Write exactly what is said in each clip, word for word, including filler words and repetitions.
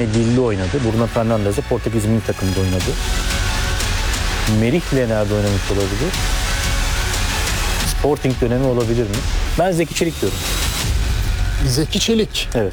Lille'de oynadı. Bruno Fernandes de Portekiz milli takımında oynadı. Merih'le nerede oynamış olabilir? Sporting dönemi olabilir mi? Ben Zeki Çelik diyorum. Zeki Çelik. Evet.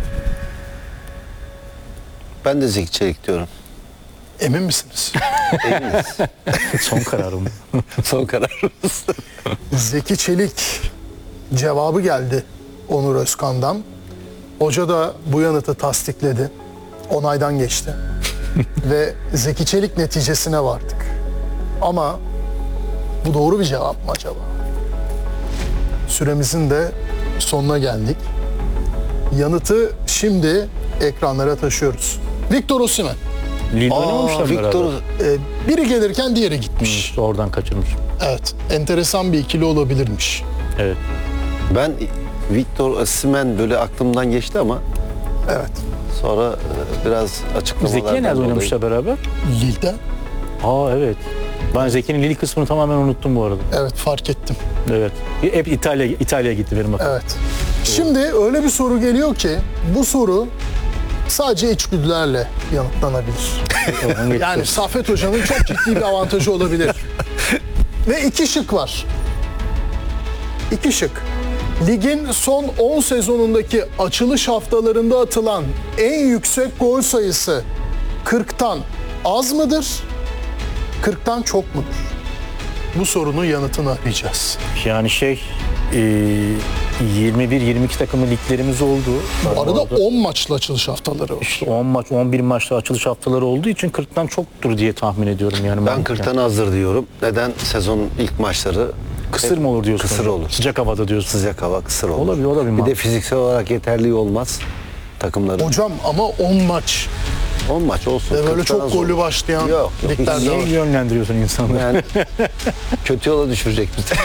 Ben de Zeki Çelik diyorum. Emin misiniz? Eminiz. Son kararım. Son kararımız. Zeki Çelik cevabı geldi Onur Özkan'dan. Hoca da bu yanıtı tasdikledi. Onaydan geçti. Ve Zeki Çelik neticesine vardık. Ama bu doğru bir cevap mı acaba? Süremizin de sonuna geldik. Yanıtı şimdi ekranlara taşıyoruz. Victor Osimhen. Lille oynamamışlar Victor Ee, biri gelirken diğeri gitmiş. Oradan kaçırmış. Evet, enteresan bir ikili olabilirmiş. Evet. ben Victor Osimhen böyle aklımdan geçti ama Evet. sonra e, biraz açıklamalardan Zeki'yle nerede dolayı- oynamışlar beraber? Lille'de. Aa evet. Ben Zeki'nin Lille kısmını tamamen unuttum bu arada. Evet, fark ettim. Evet. Hep İtalya İtalya'ya gitti benim aklıma. Evet. Şimdi öyle bir soru geliyor ki bu soru sadece içgüdülerle yanıtlanabilir. Yani Saffet Hoca'nın çok ciddi bir avantajı olabilir. Ve iki şık var. İki şık. Ligin son on sezonundaki açılış haftalarında atılan en yüksek gol sayısı kırktan az mıdır? kırktan çok mudur? Bu sorunun yanıtını arayacağız. Yani şey e, yirmi bir yirmi iki takımlı liglerimiz oldu. Bu arada Orada on maçlı açılış haftaları var. işte on maç on bir maçta açılış haftaları olduğu için kırktan çoktur diye tahmin ediyorum yani. Ben kırktan azdır diyorum. Neden? Sezonun ilk maçları Kısır mı olur diyorsun? Kısır hocam? olur. Sıcak havada diyorsun. Sıcak hava kısır olur. Olabilir, olabilir. Bir de mantıklı. fiziksel olarak yeterli olmaz takımların. Hocam ama on maç. on maç olsun. Ve böyle kırktan çok az gollü olur. başlayan Yok, yok. ligler de Niye var. yönlendiriyorsun insanları? Yani kötü yola düşürecek bizi.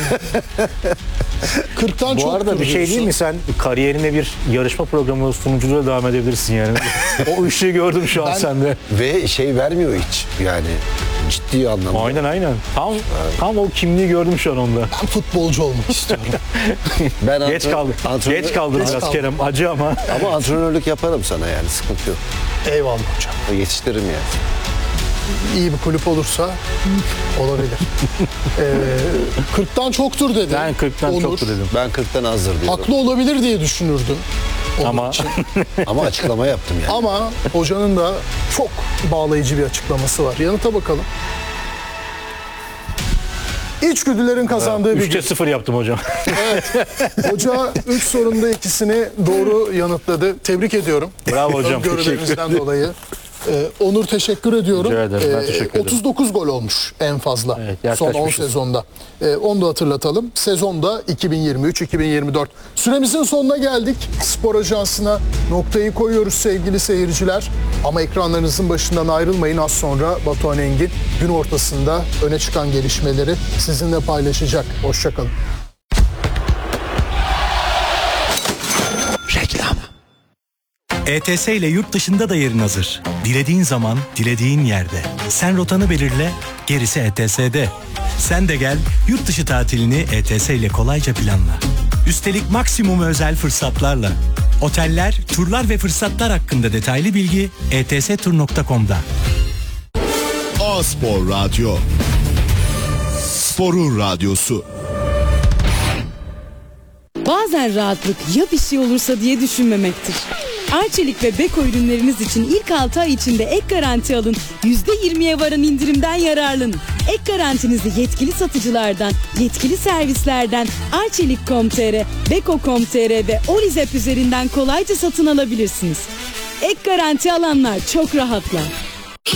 kırktan Bu çok arada bir şey değil mi, sen kariyerine bir yarışma programı sunuculuğuna devam edebilirsin yani. O ışığı gördüm şu an Ben- sende. Ve şey vermiyor hiç. Yani ciddi anlamda. Aynen aynen. Tam tam o kimliği gördüm şu an onda. Ben futbolcu olmak istiyorum. Ben Geç antren- kaldın. antrenör- Geç kaldın Geç biraz kaldım. Kerem. Acı ama. Ama antrenörlük yaparım sana yani, sıkıntı yok. Eyvallah hocam. Yetiştiririm yani. İyi bir kulüp olursa olabilir. ee, kırktan çoktur dedi. Ben kırktan Onur. çoktur dedim. Ben kırktan azdır diyorum. Haklı olabilir diye düşünürdüm. Onun Ama için. Ama açıklama yaptım yani. Ama hocanın da çok bağlayıcı bir açıklaması var. Yanıta bakalım. İçgüdülerin kazandığı bir gün. üçte sıfır yaptım hocam. Hoca üç sorunda ikisini doğru yanıtladı. Tebrik ediyorum. Bravo hocam. Öngörülerinizden dolayı. Ee, Onur teşekkür ediyorum. Rica ederim, ben Ee, teşekkür ederim. otuz dokuz gol olmuş en fazla Evet, son on yaklaşmışız. sezonda. Ee, onu da hatırlatalım. Sezonda iki bin yirmi üç iki bin yirmi dört. Süremizin sonuna geldik. Spor Ajansı'na noktayı koyuyoruz sevgili seyirciler. Ama ekranlarınızın başından ayrılmayın. Az sonra Batuhan Engin gün ortasında öne çıkan gelişmeleri sizinle paylaşacak. Hoşçakalın. Reklam. E T S ile yurt dışında da yerin hazır. Dilediğin zaman, dilediğin yerde. Sen rotanı belirle, gerisi E T S'de. Sen de gel, yurt dışı tatilini E T S ile kolayca planla. Üstelik maksimum özel fırsatlarla. Oteller, turlar ve fırsatlar hakkında detaylı bilgi e t s tur nokta com'da. A-Spor Radyo. Sporun radyosu. Bazen rahatlık ya bir şey olursa diye düşünmemektir. Arçelik ve Beko ürünleriniz için ilk altı ay içinde ek garanti alın, yüzde yirmiye varan indirimden yararlanın. Ek garantinizi yetkili satıcılardan, yetkili servislerden arçelik nokta com nokta tr, beko nokta com nokta tr ve Olizep üzerinden kolayca satın alabilirsiniz. Ek garanti alanlar çok rahatlar.